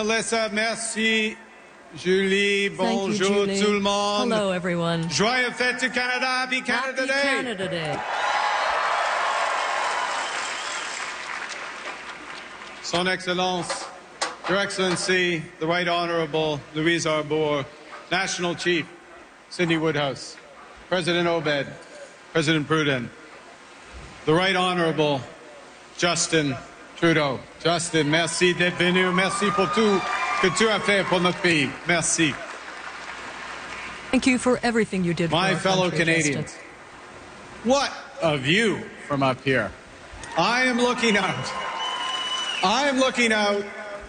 Melissa. Merci, Julie. Thank you, Bonjour, Julie. tout le monde. Hello, everyone. Joyeux fête du Canada. Happy Canada Day. Canada Day. Son Excellence, Your Excellency, the Right Honorable Louise Arbour, National Chief Sidney Woodhouse, President Obed, President Pruden, the Right Honorable Justin Trudeau. Justin, merci d'être venu. Merci pour tout que tu as fait pour notre pays. Merci. Thank you for everything you did for My our fellow country, Canadians, Justin. what a view from up here. I am looking out